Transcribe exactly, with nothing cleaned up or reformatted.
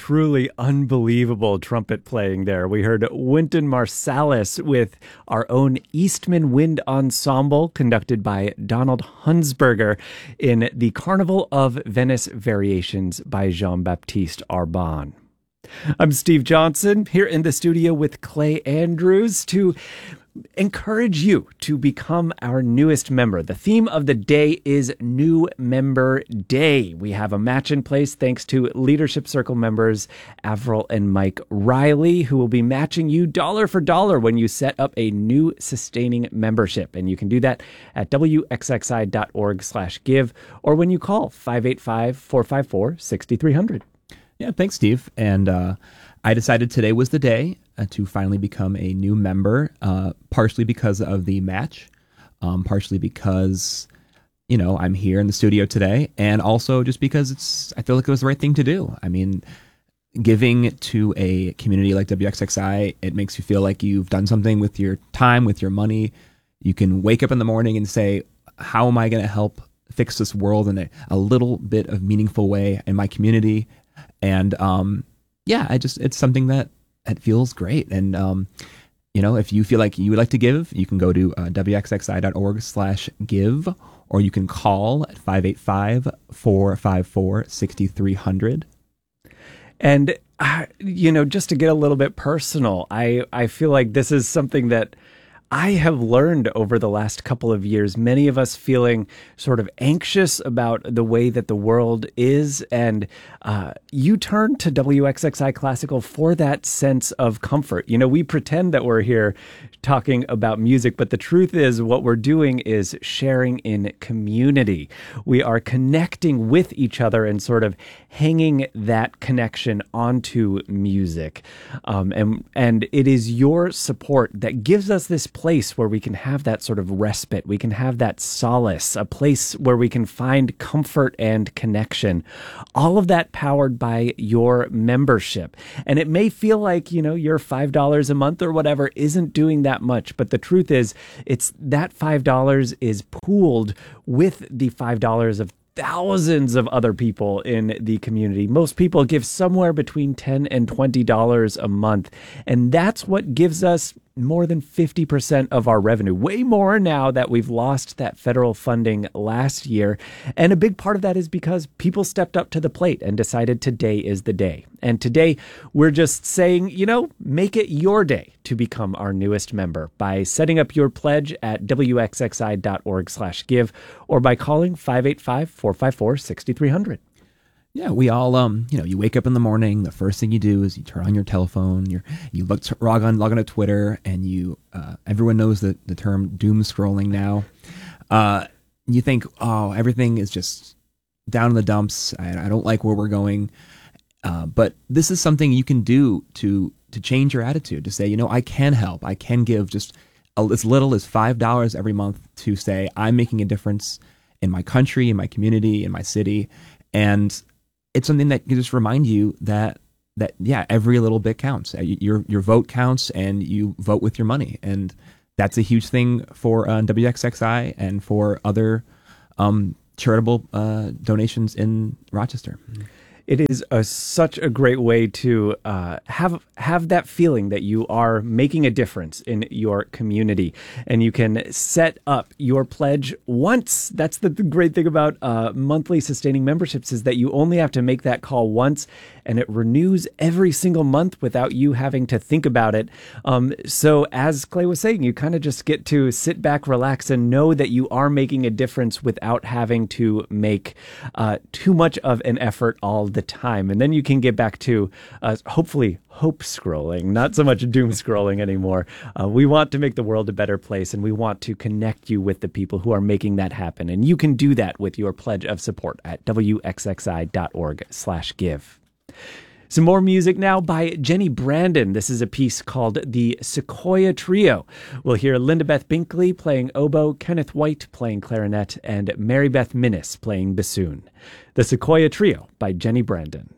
truly unbelievable trumpet playing there. We heard Wynton Marsalis with our own Eastman Wind Ensemble, conducted by Donald Hunsberger in the Carnival of Venice Variations by Jean-Baptiste Arbon. I'm Steve Johnson, here in the studio with Clay Andrews to encourage you to become our newest member. The theme of the day is New Member Day. We have a match in place thanks to Leadership Circle members Avril and Mike Riley, who will be matching you dollar for dollar when you set up a new sustaining membership. And you can do that at W X X I dot org slash give or when you call five eight five, four five four, six three zero zero. Yeah, thanks, Steve. And uh, I decided today was the day uh, to finally become a new member, uh, partially because of the match, um, partially because, you know, I'm here in the studio today, and also just because it's I feel like it was the right thing to do. I mean, giving to a community like W X X I, it makes you feel like you've done something with your time, with your money. You can wake up in the morning and say, how am I going to help fix this world in a, a little bit of meaningful way in my community? And, um, yeah, I just, it's something that it feels great. And, um, you know, if you feel like you would like to give, you can go to uh, W X X I dot org slash give, or you can call at five eight five, four five four, six three zero zero. And, uh, you know, just to get a little bit personal, I, I feel like this is something that I have learned over the last couple of years, many of us feeling sort of anxious about the way that the world is. And uh, you turn to W X X I Classical for that sense of comfort. You know, we pretend that we're here talking about music, but the truth is what we're doing is sharing in community. We are connecting with each other and sort of hanging that connection onto music. Um, and, and it is your support that gives us this place where we can have that sort of respite. We can have that solace, a place where we can find comfort and connection. All of that powered by your membership. And it may feel like, you know, your five dollars a month or whatever isn't doing that much. But the truth is, it's that five dollars is pooled with the five dollars of thousands of other people in the community. Most people give somewhere between ten dollars and twenty dollars a month. And that's what gives us more than fifty percent of our revenue, way more now that we've lost that federal funding last year. And a big part of that is because people stepped up to the plate and decided today is the day. And today we're just saying, you know, make it your day to become our newest member by setting up your pledge at W X X I dot org slash give or by calling five eight five, four five four, six three zero zero. Yeah, we all, um, you know, you wake up in the morning, the first thing you do is you turn on your telephone, you're, you look, to, log on, log on to Twitter, and you, uh, everyone knows the, the term doom scrolling now. Uh, you think, oh, everything is just down in the dumps. I, I don't like where we're going. Uh, but this is something you can do to, to change your attitude, to say, you know, I can help. I can give just a, as little as five dollars every month to say, I'm making a difference in my country, in my community, in my city. And it's something that can just remind you that, that yeah, every little bit counts. Your your vote counts, and you vote with your money. And that's a huge thing for uh, W X X I and for other um, charitable uh, donations in Rochester. It is a, such a great way to uh, have have that feeling that you are making a difference in your community, and you can set up your pledge once. That's the, the great thing about uh, monthly sustaining memberships is that you only have to make that call once, and it renews every single month without you having to think about it. Um, so as Clay was saying, you kind of just get to sit back, relax, and know that you are making a difference without having to make uh, too much of an effort all the time. And then you can get back to uh, hopefully hope scrolling, not so much doom scrolling anymore. Uh, we want to make the world a better place, and we want to connect you with the people who are making that happen. And you can do that with your pledge of support at W X X I dot org slash give. Some more music now by Jenny Brandon. This is a piece called the Sequoia Trio. We'll hear Linda Beth Binkley playing oboe, Kenneth White playing clarinet, and Mary Beth Minnis playing bassoon. The Sequoia Trio by Jenny Brandon.